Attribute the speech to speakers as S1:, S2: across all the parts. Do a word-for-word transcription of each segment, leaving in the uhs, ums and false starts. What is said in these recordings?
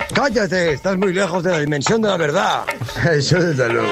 S1: Cállate, estás muy lejos de la dimensión de la verdad. Eso desde luego.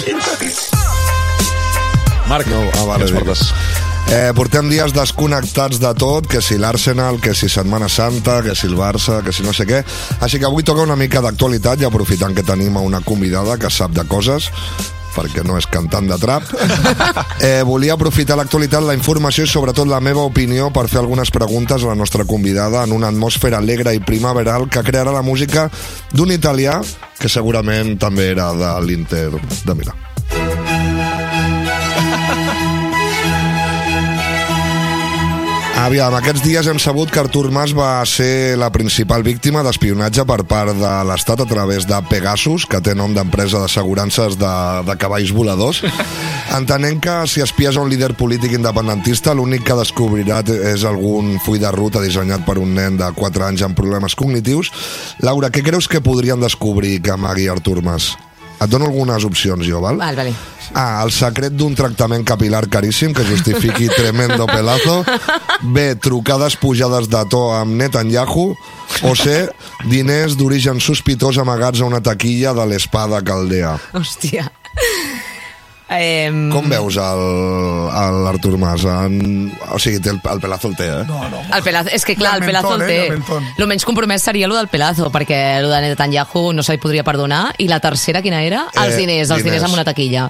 S2: Marc, no, ah, vale, eh, portem dies desconnectats de tot, que si l'Arsenal, que si Setmana Santa, que si el Barça, que si no sé què. Així que avui toca una mica d'actualitat i aprofitant que tenim una convidada que sap de coses, perquè no és cantant de trap, eh, volia aprofitar l'actualitat, la informació i sobretot la meva opinió per fer algunes preguntes a la nostra convidada en una atmosfera alegre i primaveral que crearà la música d'un italià que segurament també era de l'Inter de Milà. Aviam, aquests dies hem sabut que Artur Mas va ser la principal víctima d'espionatge per part de l'Estat a través de Pegasus, que té nom d'empresa d'assegurances de, de cavalls voladors. Entenent que si espies a un líder polític independentista, l'únic que descobrirà és algun full de ruta dissenyat per un nen de quatre anys amb problemes cognitius. Laura, què creus que podrien descobrir que amagui Artur Mas? Et dono algunes opcions, jo, val?
S3: Val, vale.
S2: A. El secret d'un tractament capilar caríssim que justifiqui tremendo pelazo. B. Trucades pujades de to amb Netanyahu. O C. Diners d'origen sospitós amagats a una taquilla de l'Espada Caldea.
S3: Hòstia. Eh...
S2: Com veus l'Artur Mas? En... O sigui, té el, el pelazo el té, eh?
S4: No, no.
S3: El pelazo, és que clar, el pelazo el té. Lo menys compromès seria lo del pelazo, perquè lo de Netanyahu no se li podria perdonar. I la tercera, quina era? Els
S2: Eh,
S3: diners, els
S2: diners.
S3: diners amb una taquilla.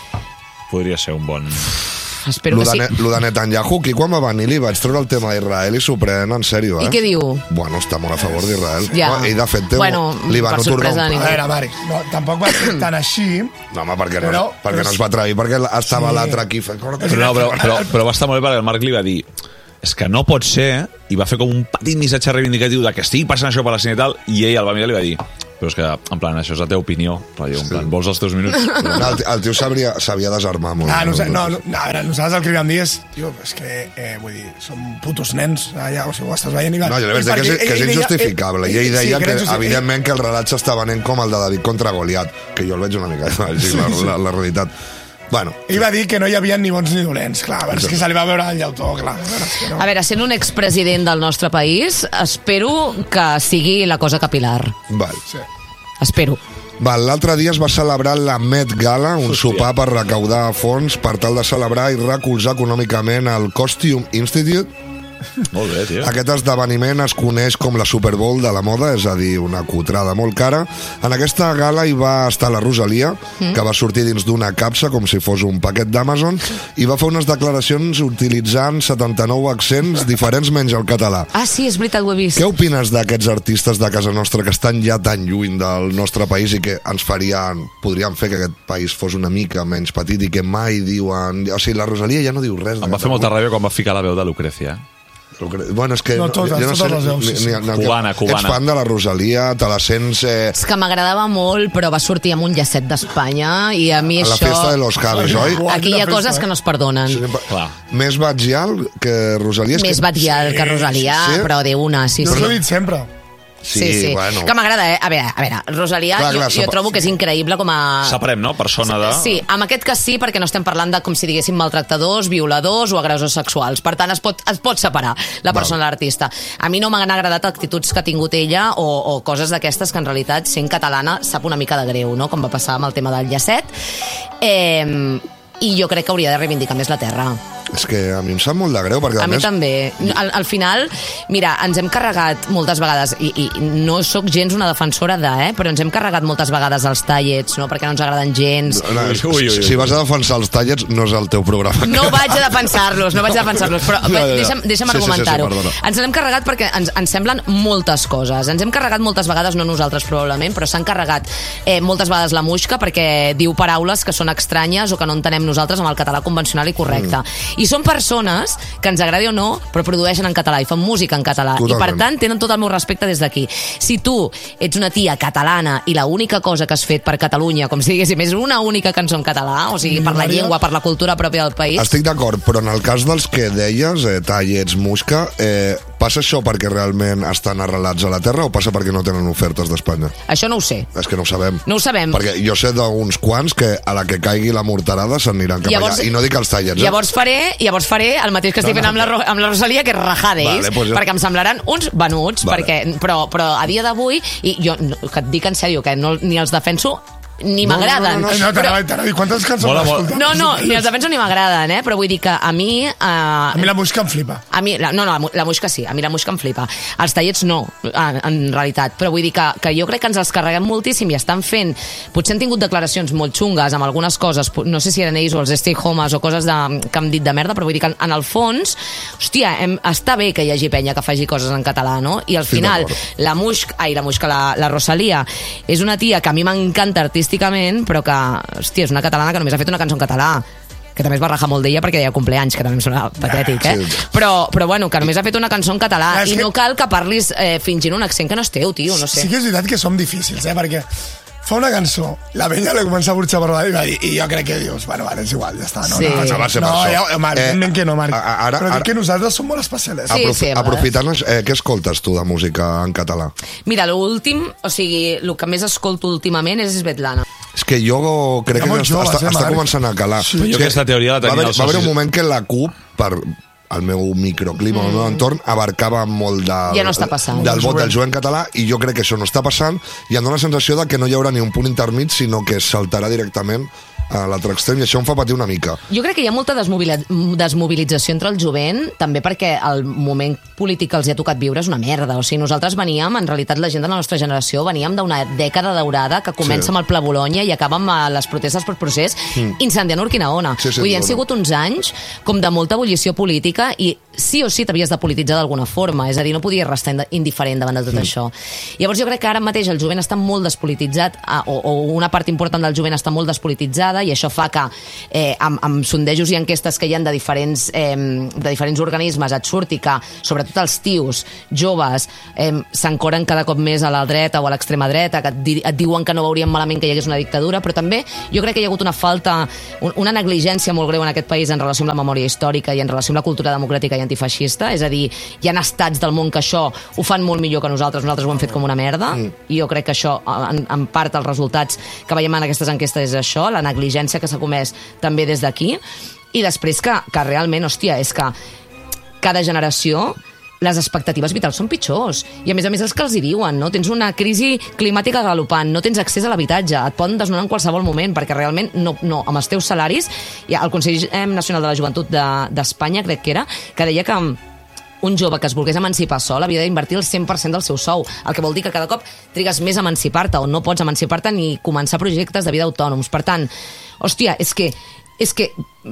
S5: Podria ser un bon...
S3: Espero
S2: Lo
S3: que
S2: de,
S3: sí.
S2: ne, lo de Netanyahu, aquí quan va venir li vaig treure el tema d'Israel i s'ho pren en sèrio, eh?
S3: I què diu?
S2: Bueno, està molt a favor d'Israel.
S3: Ja.
S2: No, ell, de fet, té,
S3: Bueno,
S2: li van
S3: per
S2: otorgar
S3: sorpresa de
S2: un...
S3: ningú.
S4: A veure, Mari, no, tampoc va ser tan així.
S2: No, home, perquè, no,
S4: Però-
S2: perquè
S4: però
S2: no es va atrevir, perquè estava
S4: Sí.
S2: l'altre aquí fent...
S5: Però, no, però, però, però va estar molt bé perquè el Marc li va dir és que no pot ser, i va fer com un petit missatge reivindicatiu de que estigui passant això per la cine i tal, i ell el va mirar i li va dir però és que, en plan, això és la teva opinió. Va dir, en plan, vols els teus minuts?
S2: No, el, el tio sabria, sabia desarmar molt.
S4: Ah, no, sé, no, no, a veure, nosaltres el que li vam dir és, tio, és que, eh, vull dir, som putos nens, allà, o sigui, ho estàs veient i va...
S2: No, jo li vaig dir que és, que és injustificable. I ell deia que, evidentment, que el relat s'està venent com el de David contra Goliat, que jo el veig una mica, sí, la, la, la realitat. Bueno.
S4: Ell va dir que no hi havia ni bons ni dolents, clar, a veure, és que se li va veure el llautó, clar. A veure, és que no.
S3: A veure, sent un expresident del nostre país, espero que sigui la cosa capilar.
S2: Val.
S4: Sí.
S3: Espero.
S2: Val, l'altre dia es va celebrar la Met Gala, un
S5: Hòstia.
S2: sopar per recaudar fons per tal de celebrar i recolzar econòmicament el Costume Institute.
S5: Molt bé, tio.
S2: Aquest esdeveniment es coneix com la Super Bowl de la moda, és a dir, una cutrada molt cara. En aquesta gala hi va estar la Rosalia, mm. que va sortir dins d'una capsa com si fos un paquet d'Amazon, i va fer unes declaracions utilitzant setanta-nou accents diferents menys el català.
S3: Ah, sí, és veritat, ho he vist.
S2: Què opines d'aquests artistes de casa nostra que estan ja tan lluny del nostre país i que ens farien, podrien fer que aquest país fos una mica menys petit i que mai diuen... O sigui, la Rosalia ja no diu res.
S5: Em va fer molta ràbia quan va ficar la veu de Lucrecia.
S2: Bueno, és que...
S4: No, totes,
S2: jo no sé,
S4: totes les veus, sí, sí.
S2: ni- ni- ni-
S5: Cubana, cubana.
S2: Ets fan de la Rosalia, te la sents... Eh,
S3: És que m'agradava molt, però va sortir amb un llacet d'Espanya i a mi
S2: a la
S3: això...
S2: festa de los Javis, oi?
S3: Aquí hi ha coses que no es perdonen.
S5: Clar.
S2: Més batgial que Rosalia. És
S3: Més
S2: que...
S3: batial que Rosalia,
S2: Sí?
S3: però de una, sí,
S4: Jo us
S3: sí.
S4: ho he dit sempre.
S2: Sí,
S3: Sí, sí.
S2: bueno.
S3: Que m'agrada, eh? A veure, a veure, Rosalia,
S2: Clar, clar,
S3: jo, jo
S2: s'apa-
S3: trobo que és increïble com a...
S5: Saprem, no? Persona de...
S3: Sí, amb aquest cas sí, perquè no estem parlant de, com si diguéssim, maltractadors, violadors o agressors sexuals. Per tant, es pot, es pot separar la persona de l'artista. A mi no m'han agradat actituds que ha tingut ella o, o coses d'aquestes que en realitat, sent catalana, sap una mica de greu, no? Com va passar amb el tema del llacet. Eh, I jo crec que hauria de reivindicar més la terra.
S2: És que a mi em sap molt de greu, perquè
S3: A
S2: a
S3: mi
S2: més...
S3: també. Al, al final, mira, ens hem carregat moltes vegades, i, i no sóc gens una defensora de, eh, però ens hem carregat moltes vegades els tallets, no? Perquè no ens agraden gens.
S2: No,
S5: Ui, ui, ui.
S2: Si vas a defensar els tallets, no és el teu programa.
S3: No vaig a defensar-los, no vaig a defensar-los, però
S2: Ja, ja, ja.
S3: deixa'm, deixa'm
S2: Sí, sí, sí,
S3: argumentar-ho.
S2: sí, perdona.
S3: Ens n'hem carregat perquè ens, ens semblen moltes coses. Ens hem carregat moltes vegades, no nosaltres probablement, però s'han carregat eh, moltes vegades la muixca perquè diu paraules que són estranyes o que no entenem nosaltres amb el català convencional i correcte. Mm. I són persones que ens agradi o no, però produeixen en català i fan música en català.
S2: Totalment.
S3: I per tant tenen tot el meu respecte des d'aquí. Si tu ets una tia catalana i l'única cosa que has fet per Catalunya, com si diguéssim, és una única cançó en català, o sigui, per la llengua, per la cultura pròpia del país...
S2: Estic d'acord, però en el cas dels que deies, eh, tallets, musca, eh, passa això perquè realment estan arrelats a la terra o passa perquè no tenen ofertes d'Espanya?
S3: Això no ho sé.
S2: És que no ho sabem.
S3: No ho sabem.
S2: Perquè jo sé d'uns quants que a la que caigui la morterada s'aniran cap
S3: Llavors-
S2: allà. I no dic els tallets, eh?
S3: Llavors faré i llavors faré el mateix que estic fent amb la, amb la Rosalia, que és rajades, vale, pues jo... perquè em semblaran uns venuts, vale. perquè, però, però a dia d'avui, i jo que et dic en sèrio, que no, ni els defenso ni
S4: no,
S3: m'agraden.
S4: No, no, no, no, però... no, no, quantes cançons
S5: mola,
S4: m'has escoltat?
S3: No, no, ni els defenso ni m'agraden, eh? Però vull dir que a mi... Uh,
S4: a mi la música em flipa.
S3: A mi, la, no, no, la, la música sí, a mi la música em flipa. Els tallets no, en, en realitat, però vull dir que, que jo crec que ens els carreguem moltíssim i estan fent... Potser han tingut declaracions molt xungues amb algunes coses, no sé si eren ells o els stay homes o coses de, que han dit de merda, però vull dir que en, en el fons, hòstia, hem, està bé que hi hagi penya que faci coses en català, no? I al final, sí, la Muixca, ai, la Muixca, la, la Rosalia, és una tia que a mi m'encanta artísticament, però que, hòstia, és una catalana que només ha fet una cançó en català, que també es va rajar molt d'ella perquè hi ha compleanys, que també em sona patètic, eh? Sí. Però, però bueno, que només ha fet una cançó en català, ja, i que... no cal que parlis eh, fingint un accent que no és teu, tio, no sé.
S4: Sí que és veritat que som difícils, eh? Perquè fa una cançó, la vella l'ha començat a burxar per la i va dir, i jo crec que dius, bueno, vale, és igual, ja està, no?
S3: Sí.
S4: No, no,
S2: va ser
S4: no,
S2: per
S4: ja,
S2: això.
S4: Marc, eh, que no, Marc.
S2: Ara,
S4: però
S2: ara,
S4: dic que nosaltres som molt especials.
S3: Sí,
S2: aprof
S3: sí,
S2: aprofitant, eh, què escoltes tu de música en català?
S3: Mira, l'últim, o sigui, el que més escolto últimament és Svetlana.
S2: És que jo crec que està,
S4: joves,
S2: està,
S4: eh,
S2: està començant a calar.
S5: Sí. Jo aquesta teoria la tenia
S2: va haver,
S5: els
S2: va haver un
S5: socis.
S2: moment que la C U P, per el meu microclima, mm. el meu entorn, abarcava molt del,
S3: ja no està passant.
S2: del vot del jovent català, i jo crec que això no està passant, i em dóna la sensació de que no hi haurà ni un punt intermig, sinó que saltarà directament a l'altre extrem, i això em fa patir una mica.
S3: Jo crec que hi ha molta desmobilització entre el jovent, també perquè el moment polític que els hi ha tocat viure és una merda. O sigui, nosaltres veníem, en realitat la gent de la nostra generació, veníem d'una dècada daurada que comença sí. amb el Pla Bologna i acaba amb les protestes per procés, mm. incendiant Urquinaona. Sí, sí, Vull dir, han sigut uns anys com de molta ebullició política i sí o sí t'havies de polititzar d'alguna forma, és a dir, no podies restar indiferent davant de tot mm. això. Llavors jo crec que ara mateix el jovent està molt despolititzat, o, o una part important del jovent està molt despolititzada, i això fa que eh, amb, amb sondejos i enquestes que hi ha de diferents, eh, de diferents organismes et surti que, sobretot els tios joves, eh, s'ancoren cada cop més a la dreta o a l'extrema dreta, que et, di et diuen que no veurien malament que hi hagués una dictadura, però també jo crec que hi ha hagut una falta, un, una negligència molt greu en aquest país en relació amb la memòria històrica i en relació amb la cultura democràtica i antifeixista, és a dir, hi ha estats del món que això ho fan molt millor que nosaltres, nosaltres ho hem fet com una merda, mm. i jo crec que això, en, en part, els resultats que veiem en aquestes enquestes és això, la negligència que s'ha comès també des d'aquí, i després que, que realment, hòstia, és que cada generació les expectatives vitals són pitjors, i a més a més els que els hi diuen, no? Tens una crisi climàtica galopant, no tens accés a l'habitatge, et poden desnonar en qualsevol moment, perquè realment no, no, amb els teus salaris, hi ha el Consell Nacional de la Joventut d'Espanya, de, crec que era, que deia que un jove que es volgués emancipar sol havia d'invertir el cent per cent del seu sou, el que vol dir que cada cop trigues més a emancipar-te o no pots emancipar-te ni començar projectes de vida autònoms. Per tant, hòstia, és que és que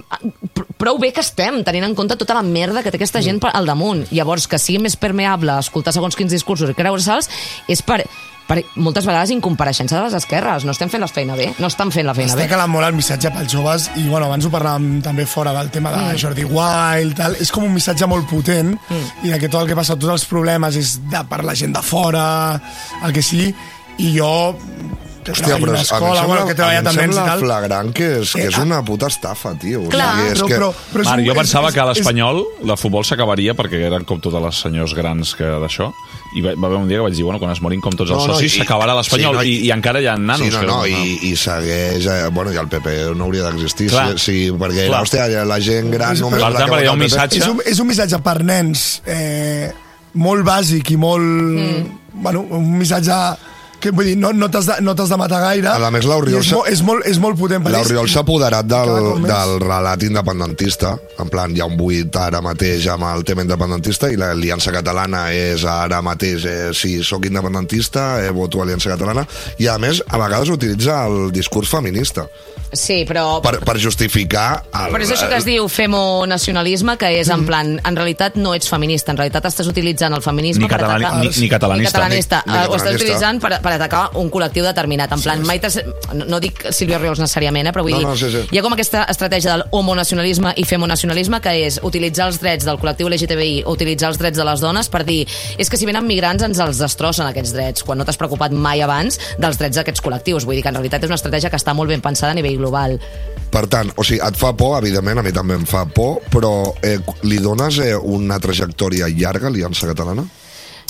S3: prou bé que estem tenint en compte tota la merda que té aquesta gent al damunt. Llavors, que sigui més permeable escoltar segons quins discursos i creure-se'ls és per, per moltes vegades incompareixença de les esquerres. No estem fent la feina bé, no estan fent la feina
S4: Està
S3: bé.
S4: Està calant molt el missatge pels joves i bueno, abans ho parlàvem també fora del tema de mm. Jordi Wild, tal. És com un missatge molt potent mm. i de que tot el que passa, tots els problemes és de, per la gent de fora, el que sigui, i jo...
S2: Hòstia, però
S4: escola,
S2: a mi
S4: bueno, que
S2: em sembla,
S4: sembla
S2: tal. flagrant que és, que és una puta estafa, tio.
S3: Clar,
S2: o sigui, és
S4: però,
S2: que...
S4: però, però és
S5: Marc,
S4: un,
S5: jo pensava
S4: és,
S5: que a l'Espanyol
S4: és...
S5: la futbol s'acabaria perquè eren com totes les senyors grans que d'això, i va, va haver un dia que vaig dir, bueno, quan es morin com tots els
S2: no, no,
S5: socis s'acabarà l'Espanyol,
S2: sí, no,
S5: i, i encara hi ha nanos.
S2: Sí, no,
S5: que
S2: no,
S5: no,
S2: i, i segueix... Eh, bueno, i el P P no hauria d'existir, sí, sí, perquè,
S5: Clar.
S2: hòstia, la gent gran
S5: és,
S2: només...
S5: Per tant, perquè hi ha un missatge...
S4: És un, és un missatge per nens eh, molt bàsic i molt... Mm. Bueno, un missatge... que vull dir, no, no t'has de, no de matar gaire.
S2: A més, l'Oriol
S4: és, mo, és, molt, és molt potent.
S2: L'Oriol s'ha apoderat del, del relat independentista. En plan, hi ha un buit ara mateix amb el tema independentista i l'Aliança Catalana és ara mateix, eh, si sóc independentista, eh, voto Aliança Catalana, i a més, a vegades utilitza el discurs feminista.
S3: Sí, però...
S2: Per, per justificar... El,
S3: però és això que es diu femonacionalisme, que és en plan, en realitat no ets feminista, en realitat estàs utilitzant el feminisme
S5: ni
S3: per
S5: catalani,
S3: atacar...
S5: Ni, ni catalanista.
S3: Ni catalanista.
S2: Ni, ni catalanista.
S3: Ho estàs utilitzant per, per atacar un col·lectiu determinat. En plan, sí, mai no, no dic Sílvia Riols necessàriament, eh, però vull
S2: no,
S3: dir,
S2: no, sí, sí.
S3: hi ha com aquesta estratègia del homonacionalisme i femonacionalisme, que és utilitzar els drets del col·lectiu L G T B I o utilitzar els drets de les dones per dir, és que si venen migrants ens els destrossen aquests drets, quan no t'has preocupat mai abans dels drets d'aquests col·lectius. Vull dir que en realitat és una estratègia que està molt ben pensada a nivell global.
S2: Per tant, o sigui, et fa por, evidentment, a mi també em fa por, però eh, li dones eh, una trajectòria llarga a Aliança Catalana?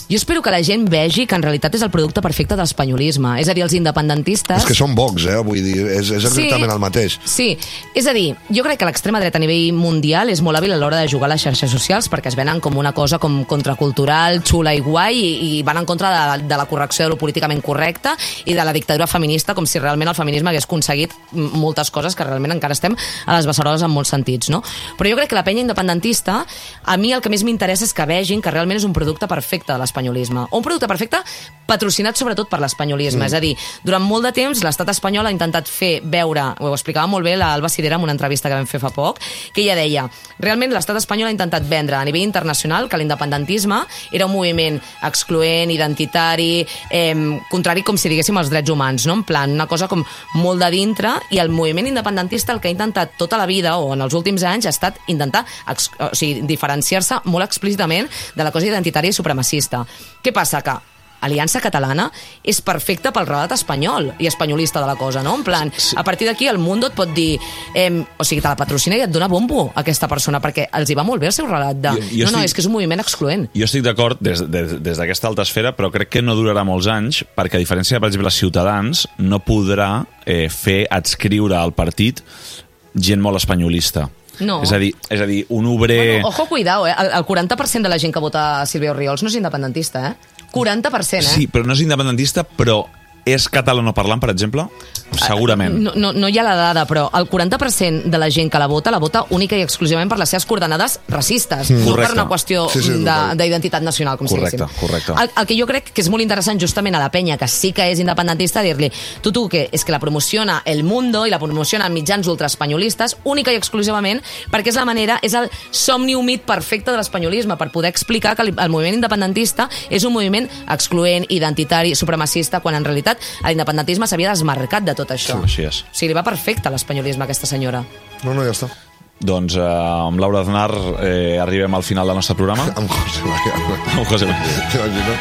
S3: Jo espero que la gent vegi que en realitat és el producte perfecte de l'espanyolisme. És a dir, els independentistes...
S2: És que són Vox, eh? Vull dir, és, és exactament sí, el mateix.
S3: Sí, és a dir, jo crec que l'extrema dreta a nivell mundial és molt hàbil a l'hora de jugar a les xarxes socials perquè es venen com una cosa com contracultural, xula i guai, i, i van en contra de, de la correcció de lo políticament correcte i de la dictadura feminista, com si realment el feminisme hagués aconseguit moltes coses que realment encara estem a les beceroles en molts sentits, no? Però jo crec que la penya independentista, a mi el que més m'interessa és que vegin que realment és un producte perfecte de l'espanyolisme. Un producte perfecte patrocinat sobretot per l'espanyolisme. Mm. És a dir, durant molt de temps l'estat espanyol ha intentat fer veure, ho explicava molt bé l'Alba Sidera en una entrevista que vam fer fa poc, que ella deia, realment l'estat espanyol ha intentat vendre a nivell internacional que l'independentisme era un moviment excloent, identitari, eh, contrari com si diguéssim als drets humans, no? En plan, una cosa com molt de dintre, i el moviment independentista el que ha intentat tota la vida o en els últims anys ha estat intentar o sigui, diferenciar-se molt explícitament de la cosa identitària i supremacista. Què passa? Que Aliança Catalana és perfecta pel relat espanyol i espanyolista de la cosa, no? En plan, a partir d'aquí el Mundo et pot dir eh, o sigui, te la patrocina i et dona bombo a aquesta persona perquè els hi va molt bé el seu relat de... Jo, jo no, estic, no, és que és un moviment excloent.
S5: Jo estic d'acord des, des, des d'aquesta alta esfera, però crec que no durarà molts anys perquè, a diferència de, per exemple, Ciutadans, no podrà eh, fer adscriure al partit gent molt espanyolista.
S3: No.
S5: És a dir, és a dir un obrer...
S3: Bueno, ojo, cuidao, eh? El, el quaranta per cent de la gent que vota Sílvia Orriols no és independentista, eh? quaranta per cent, eh?
S5: Sí, però no és independentista, però és catalanoparlant, per exemple? Segurament.
S3: No, no, no hi ha la dada, però el quaranta per cent de la gent que la vota, la vota única i exclusivament per les seves coordenades racistes, mm. no correcte. Per una qüestió sí, sí, d'identitat nacional, com
S5: correcte,
S3: si diguéssim.
S5: Correcte.
S3: El, el que jo crec que és molt interessant justament a la penya, que sí que és independentista, dir-li, tu, tu, que és que la promociona El Mundo i la promociona mitjans ultraespanyolistes, única i exclusivament perquè és la manera, és el somni humit perfecte de l'espanyolisme, per poder explicar que el, el moviment independentista és un moviment excloent, identitari, supremacista, quan en realitat l'independentisme s'havia desmarcat de tot això.
S5: Sí, així és.
S3: O sigui, li va perfecte l'espanyolisme a aquesta senyora.
S2: No, no, ja està.
S5: Doncs eh, amb Laura Aznar eh, arribem al final del nostre programa.
S2: Amb José María.
S5: Amb José María.
S2: T'imagino.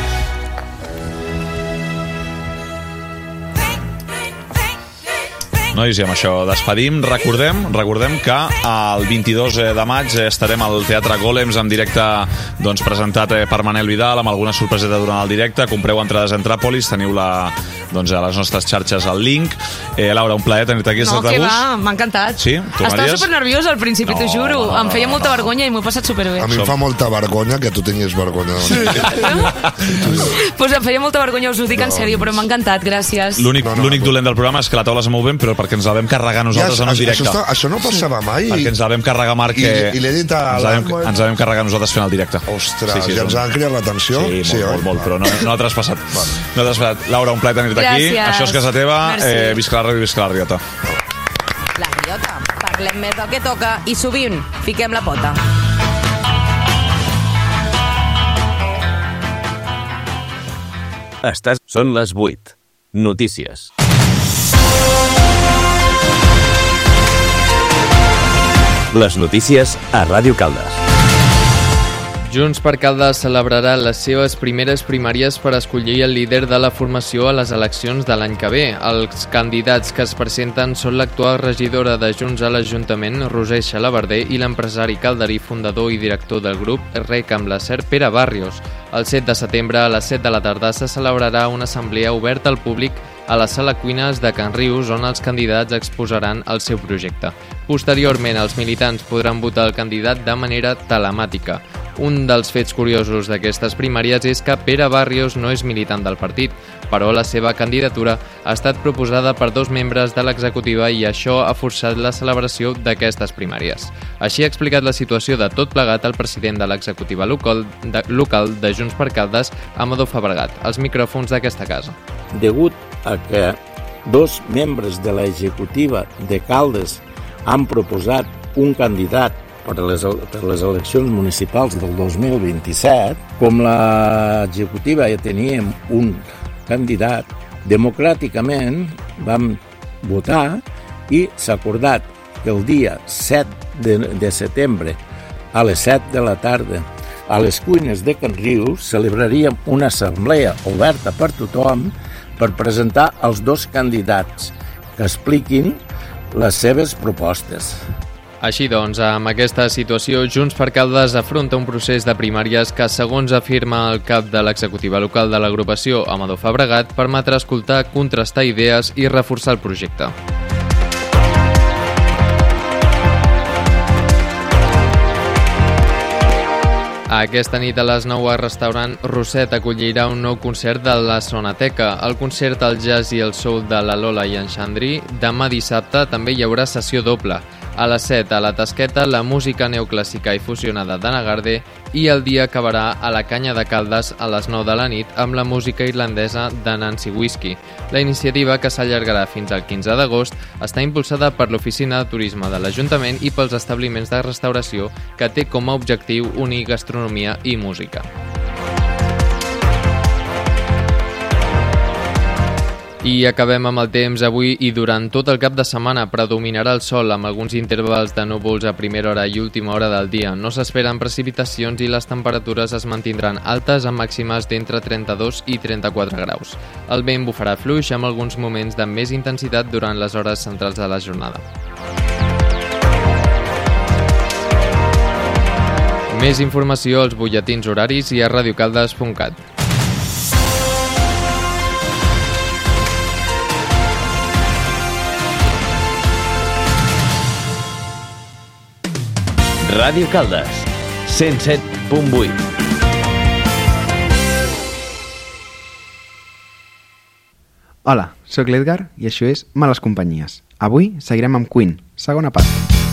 S5: Nois, i amb això despedim. Recordem, recordem que el vint-i-dos de maig estarem al Teatre Golems en directe, doncs, presentat per Manel Vidal, amb alguna sorpreseta durant el directe. Compreu entrades a Entràpolis, teniu-la doncs, a les nostres xarxes el link. Eh, Laura, un plaer tenir-te aquí.
S3: No, que va, m'ha encantat.
S5: Sí?
S3: Estava supernerviosa al principi, no, t'ho juro. No, no, em feia molta vergonya i m'ho he passat superbé.
S2: A mi em fa molta vergonya que tu tinguis vergonya. Sí.
S3: Pues em feia molta vergonya, us ho dic en sèrio, però m'ha encantat, gràcies.
S5: L'únic
S2: no, no,
S5: l'únic dolent del programa és que la taula es mou ben, però perquè ens la vam carregar nosaltres ja, en un directe.
S2: Això, està, això no passava mai.
S5: Perquè ens la vam carregar, Marc, que...
S2: I, i l'he dit a...
S5: Ens la, vam, ens la vam carregar nosaltres fent el directe.
S2: Ostres, sí, sí, ja ens han criat l'atenció?
S5: Sí, molt, sí, molt, molt, però no, no ha traspassat. Vale. No ha traspassat. Laura, un plaer tenir-te aquí. Això és casa teva. Eh, visca la ràdio i visca la riota.
S3: La riota. Parlem més del que toca i sovint fiquem la pota.
S6: Estàs... Són les vuit. Notícies. Les notícies a Ràdio Caldes.
S7: Junts per Caldes celebrarà les seves primeres primàries per escollir el líder de la formació a les eleccions de l'any que ve. Els candidats que es presenten són l'actual regidora de Junts a l'Ajuntament, Roser Xalabarder, i l'empresari calderí, fundador i director del grup Rec amb l'Acer, Pere Barrios. El set de setembre a les set de la tarda se celebrarà una assemblea oberta al públic a la sala Cuines de Can Rius, on els candidats exposaran el seu projecte. Posteriorment, els militants podran votar el candidat de manera telemàtica. Un dels fets curiosos d'aquestes primàries és que Pere Barrios no és militant del partit, però la seva candidatura ha estat proposada per dos membres de l'executiva i això ha forçat la celebració d'aquestes primàries. Així ha explicat la situació de tot plegat el president de l'executiva local de, local de Junts per Caldes, Amador Fabregat, als micròfons d'aquesta casa.
S8: Degut a que dos membres de l'executiva de Caldes han proposat un candidat per les, per les eleccions municipals del dos mil vint-i-set, com l'executiva ja teníem un candidat, democràticament vam votar i s'ha acordat que el dia set de setembre a les set de la tarda a les Cuines de Can Rius celebraríem una assemblea oberta per tothom per presentar els dos candidats que expliquin les seves propostes.
S7: Així doncs, amb aquesta situació, Junts per Caldes afronta un procés de primàries que, segons afirma el cap de l'executiva local de l'agrupació, Amador Fabregat, permetrà escoltar, contrastar idees i reforçar el projecte. Aquesta nit a les nou al restaurant Roset acollirà un nou concert de la Sonateca. El concert al jazz i el soul de la Lola i en Xandri. Demà dissabte també hi haurà sessió doble. A les set a la Tasqueta, la música neoclàssica i fusionada d'Anna Garde, i el dia acabarà a la Canya de Caldes a les nou de la nit amb la música irlandesa de Nancy Whiskey. La iniciativa, que s'allargarà fins al quinze d'agost, està impulsada per l'Oficina de Turisme de l'Ajuntament i pels establiments de restauració, que té com a objectiu unir gastronomia i música. I acabem amb el temps. Avui i durant tot el cap de setmana predominarà el sol amb alguns intervals de núvols a primera hora i última hora del dia. No s'esperen precipitacions i les temperatures es mantindran altes amb màximes d'entre trenta-dos i trenta-quatre graus. El vent bufarà fluix amb alguns moments de més intensitat durant les hores centrals de la jornada. Més informació als butlletins horaris i a radiocaldes punt cat.
S6: Ràdio Caldes, cent set punt vuit.
S9: Hola, sóc l'Edgar i això és Males Companyies. Avui seguirem amb Queen, segona part.